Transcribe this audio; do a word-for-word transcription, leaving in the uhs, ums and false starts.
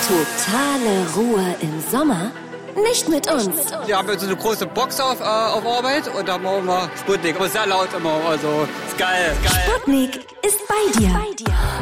Totale Ruhe im Sommer? Nicht mit uns. Wir haben jetzt so eine große Box auf, äh, auf Arbeit und da machen wir Sputnik. Aber sehr laut immer, also ist geil, ist geil. Sputnik ist bei dir.